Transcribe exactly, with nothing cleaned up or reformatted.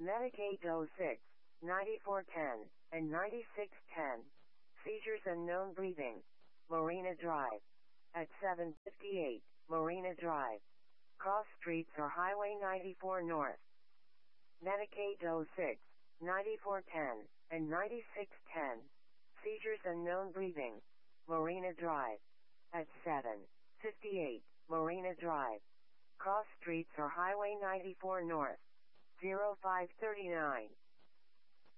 Medicaid oh six, ninety-four ten, and ninety-six ten. Seizures and known breathing. Marina Drive. At seven fifty-eight, Marina Drive. Cross streets or Highway ninety-four North. Medicaid oh six, ninety-four ten, and ninety-six ten. Seizures and known breathing. Marina Drive. At seven fifty-eight, Marina Drive. Cross streets or Highway ninety-four North. zero five three nine.